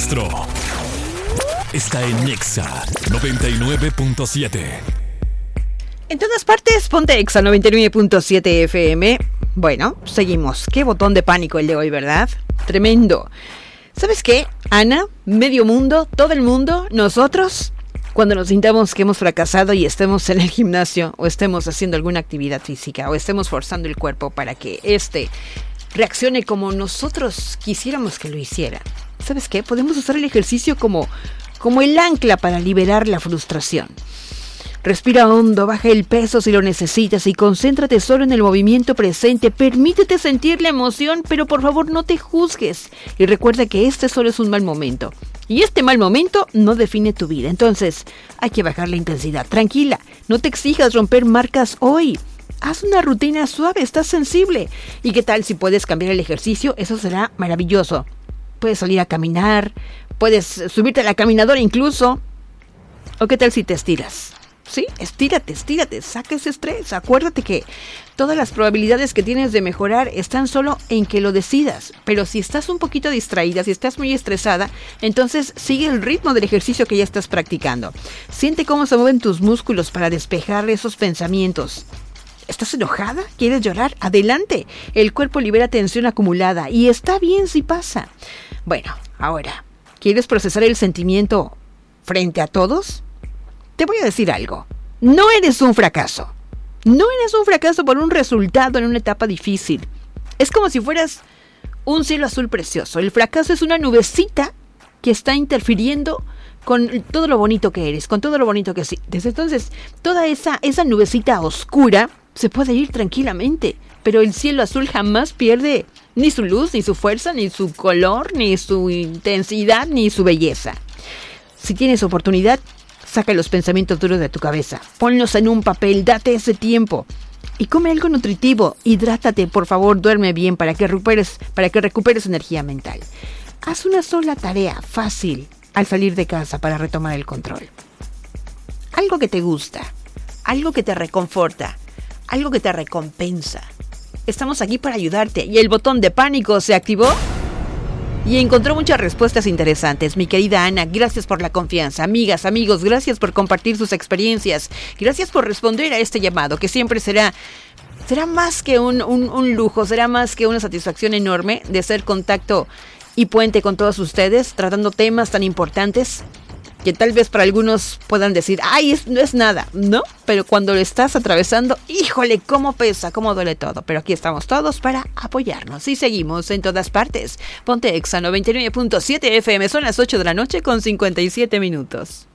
Castro está en Nexa 99.7. En todas partes, ponte Exa 99.7 FM. Bueno, seguimos. Qué botón de pánico el de hoy, ¿verdad? Tremendo. ¿Sabes qué, Ana? Medio mundo, todo el mundo, nosotros, cuando nos sintamos que hemos fracasado y estemos en el gimnasio o estemos haciendo alguna actividad física o estemos forzando el cuerpo para que reaccione como nosotros quisiéramos que lo hiciera. ¿Sabes qué? Podemos usar el ejercicio como el ancla para liberar la frustración. Respira hondo, baja el peso si lo necesitas y concéntrate solo en el movimiento presente. Permítete sentir la emoción, pero por favor no te juzgues. Y recuerda que este solo es un mal momento. Y este mal momento no define tu vida. Entonces, hay que bajar la intensidad. Tranquila, no te exijas romper marcas hoy. Haz una rutina suave, estás sensible. ¿Y qué tal si puedes cambiar el ejercicio? Eso será maravilloso. Puedes salir a caminar, puedes subirte a la caminadora incluso. ¿O qué tal si te estiras? Sí, estírate, saca ese estrés. Acuérdate que todas las probabilidades que tienes de mejorar están solo en que lo decidas. Pero si estás un poquito distraída, si estás muy estresada, entonces sigue el ritmo del ejercicio que ya estás practicando. Siente cómo se mueven tus músculos para despejar esos pensamientos. ¿Estás enojada? ¿Quieres llorar? Adelante. El cuerpo libera tensión acumulada y está bien si pasa. Bueno, ahora, ¿quieres procesar el sentimiento frente a todos? Te voy a decir algo. No eres un fracaso. No eres un fracaso por un resultado en una etapa difícil. Es como si fueras un cielo azul precioso. El fracaso es una nubecita que está interfiriendo con todo lo bonito que eres, con todo lo bonito que sientes. Entonces, toda esa nubecita oscura se puede ir tranquilamente, pero el cielo azul jamás pierde ni su luz, ni su fuerza, ni su color, ni su intensidad, ni su belleza. Si tienes oportunidad, saca los pensamientos duros de tu cabeza, ponlos en un papel, date ese tiempo y come algo nutritivo, hidrátate, por favor, duerme bien para que recuperes energía mental. Haz una sola tarea fácil al salir de casa para retomar el control. Algo que te gusta, algo que te reconforta, algo que te recompensa. Estamos aquí para ayudarte y el botón de pánico se activó y encontró muchas respuestas interesantes. Mi querida Ana, gracias por la confianza. Amigas, amigos, gracias por compartir sus experiencias. Gracias por responder a este llamado, que siempre será más que un lujo, será más que una satisfacción enorme de ser contacto y puente con todos ustedes, tratando temas tan importantes que tal vez para algunos puedan decir, ¡ay, no es nada! ¿No? Pero cuando lo estás atravesando, ¡híjole, cómo pesa, cómo duele todo! Pero aquí estamos todos para apoyarnos y seguimos en todas partes. Ponte Exa 99.7 FM, son las 8 de la noche con 57 minutos.